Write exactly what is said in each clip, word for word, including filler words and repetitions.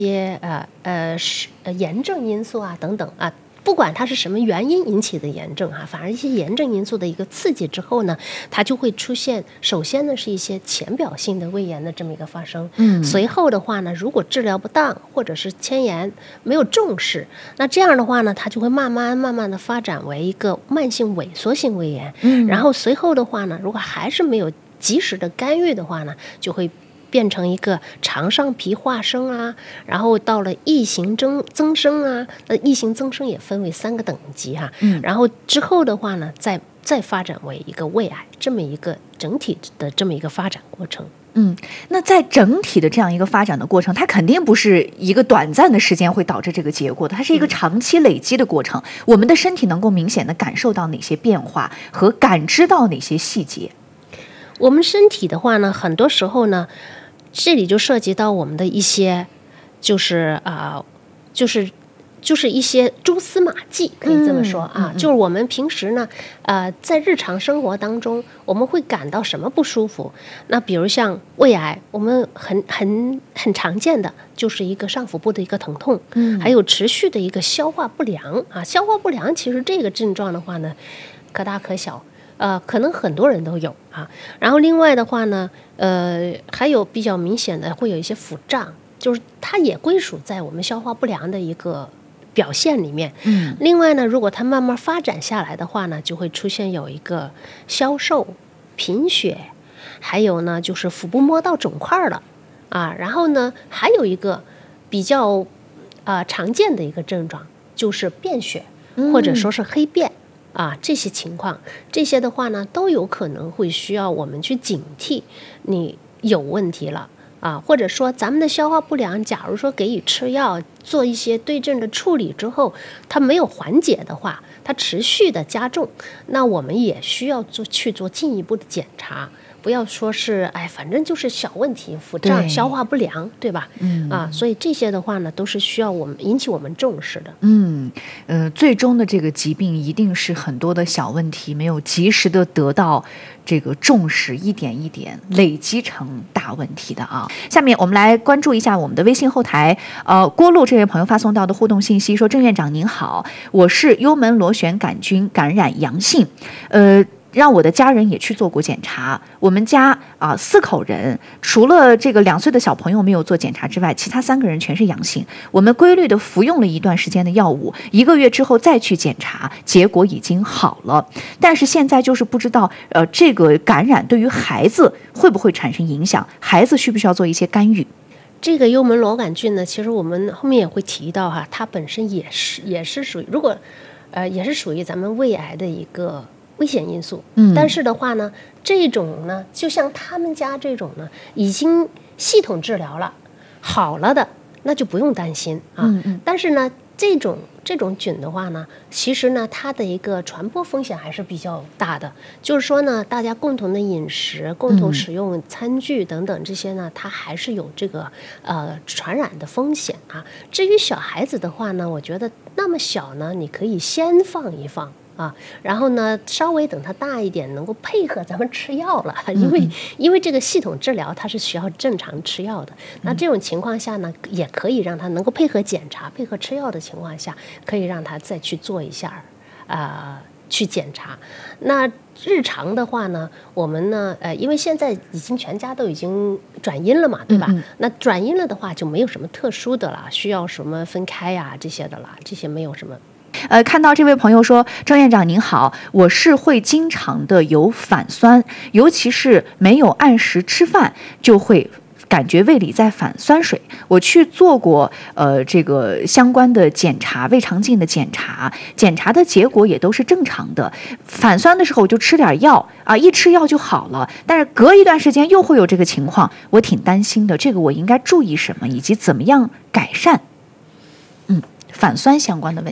些呃呃是呃炎症因素啊等等啊。不管它是什么原因引起的炎症哈、啊，反而一些炎症因素的一个刺激之后呢，它就会出现，首先呢是一些浅表性的胃炎的这么一个发生，嗯，随后的话呢，如果治疗不当或者是迁延没有重视，那这样的话呢，它就会慢慢慢慢的发展为一个慢性萎缩性胃炎，嗯，然后随后的话呢，如果还是没有及时的干预的话呢，就会变成一个肠上皮化生啊，然后到了异型增增生啊，那异型增生也分为三个等级哈、啊，嗯，然后之后的话呢，再再发展为一个胃癌这么一个整体的这么一个发展过程。 嗯，那在整体的这样一个发展的过程，它肯定不是一个短暂的时间会导致这个结果的，它是一个长期累积的过程。嗯、我们的身体能够明显的感受到哪些变化和感知到哪些细节？ 我们身体的话呢，很多时候呢。这里就涉及到我们的一些，就是啊、呃，就是就是一些蛛丝马迹，可以这么说啊。嗯嗯嗯、就是我们平时呢，呃，在日常生活当中，我们会感到什么不舒服？那比如像胃癌，我们很很很常见的就是一个上腹部的一个疼痛，嗯，还有持续的一个消化不良啊。消化不良其实这个症状的话呢，可大可小。呃，可能很多人都有啊。然后另外的话呢，呃，还有比较明显的会有一些腹胀，就是它也归属在我们消化不良的一个表现里面。嗯。另外呢，如果它慢慢发展下来的话呢，就会出现有一个消瘦、贫血，还有呢就是腹部摸到肿块了啊。然后呢，还有一个比较啊、呃、常见的一个症状就是便血，或者说是黑便。嗯啊，这些情况，这些的话呢，都有可能会需要我们去警惕，你有问题了啊，或者说咱们的消化不良，假如说给予吃药，做一些对症的处理之后，它没有缓解的话，它持续的加重，那我们也需要做去做进一步的检查。不要说是哎，反正就是小问题，腹胀、消化不良，对吧？嗯啊，所以这些的话呢，都是需要我们引起我们重视的。 嗯，呃，最终的这个疾病一定是很多的小问题没有及时的得到这个重视，一点一点累积成大问题的啊。下面我们来关注一下我们的微信后台，呃，郭路这位朋友发送到的互动信息说：“郑院长您好，我是幽门螺旋杆菌感染阳性，呃。”让我的家人也去做过检查。我们家啊四口人，除了这个两岁的小朋友没有做检查之外，其他三个人全是阳性。我们规律的服用了一段时间的药物，一个月之后再去检查，结果已经好了。但是现在就是不知道，呃，这个感染对于孩子会不会产生影响？孩子需不需要做一些干预？ 这个幽门螺杆菌呢，其实我们后面也会提到哈，它本身也是也是属于，如果呃也是属于咱们胃癌的一个危险因素，嗯，但是的话呢，这种呢，就像他们家这种呢，已经系统治疗了，好了的，那就不用担心啊。嗯嗯，但是呢，这种这种菌的话呢，其实呢，它的一个传播风险还是比较大的。就是说呢，大家共同的饮食、共同使用餐具等等这些呢，它还是有这个呃传染的风险啊。至于小孩子的话呢，我觉得那么小呢，你可以先放一放。啊，然后呢，稍微等它大一点，能够配合咱们吃药了，因为、嗯、因为这个系统治疗它是需要正常吃药的。那这种情况下呢，也可以让它能够配合检查、配合吃药的情况下，可以让它再去做一下，啊、呃，去检查。那日常的话呢，我们呢，呃，因为现在已经全家都已经转阴了嘛，对吧？嗯嗯，那转阴了的话，就没有什么特殊的了，需要什么分开呀、啊、这些的啦，这些没有什么。 呃，看到这位朋友说，郑院长您好，我是会经常的有反酸，尤其是没有按时吃饭，就会感觉胃里在反酸水。我去做过呃这个相关的检查，胃肠镜的检查，检查的结果也都是正常的。反酸的时候我就吃点药啊，一吃药就好了，但是隔一段时间又会有这个情况，我挺担心的。这个我应该注意什么，以及怎么样改善？嗯，反酸相关的问题。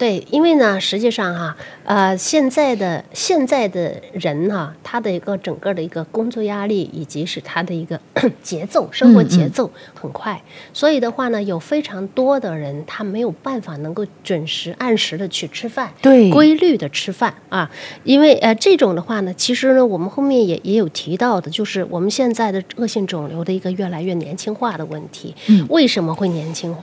对，因为呢，实际上哈，呃，现在的现在的人哈、他的一个整个的一个工作压力，以及是他的一个节奏，生活节奏很快，嗯嗯所以的话呢，有非常多的人他没有办法能够准时按时的去吃饭， 对， 规律的吃饭啊，因为呃这种的话呢，其实呢，我们后面也也有提到的，就是我们现在的恶性肿瘤的一个越来越年轻化的问题，嗯，为什么会年轻化？